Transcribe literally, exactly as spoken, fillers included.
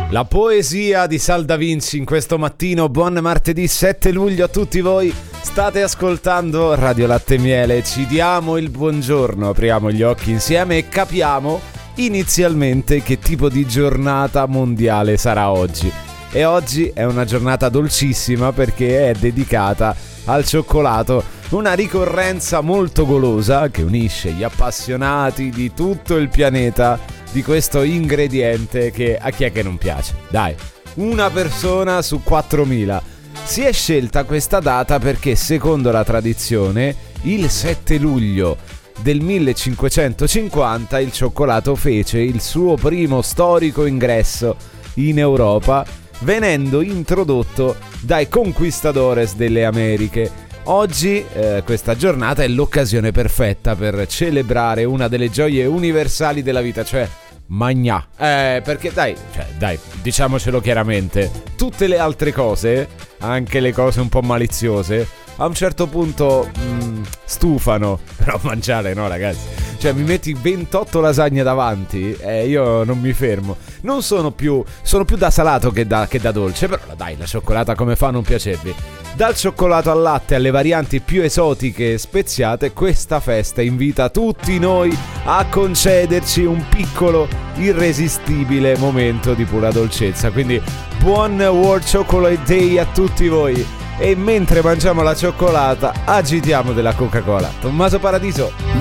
La poesia di Sal Da Vinci in questo mattino. Buon martedì sette luglio a tutti voi. State ascoltando Radio Latte e Miele. Ci diamo il buongiorno, apriamo gli occhi insieme e capiamo inizialmente che tipo di giornata mondiale sarà oggi. E oggi è una giornata dolcissima perché è dedicata al cioccolato, una ricorrenza molto golosa che unisce gli appassionati di tutto il pianeta di questo ingrediente che a chi è che non piace? Dai, una persona su quattromila. Si è scelta questa data perché secondo la tradizione il sette luglio del millecinquecentocinquanta il cioccolato fece il suo primo storico ingresso in Europa, venendo introdotto dai conquistadores delle Americhe. Oggi eh, questa giornata è l'occasione perfetta per celebrare una delle gioie universali della vita, cioè magnà. Eh, perché dai, cioè, dai, diciamocelo chiaramente, tutte le altre cose, anche le cose un po' maliziose, a un certo punto mh, stufano. Però mangiare no, ragazzi. Cioè mi metti ventotto lasagne davanti e io non mi fermo. Non sono più, sono più da salato che da, che da dolce. Però dai, la cioccolata come fa a non piacervi? Dal cioccolato al latte alle varianti più esotiche e speziate, questa festa invita tutti noi a concederci un piccolo, irresistibile momento di pura dolcezza. Quindi buon World Chocolate Day a tutti voi. E mentre mangiamo la cioccolata agitiamo della Coca-Cola. Tommaso Paradiso.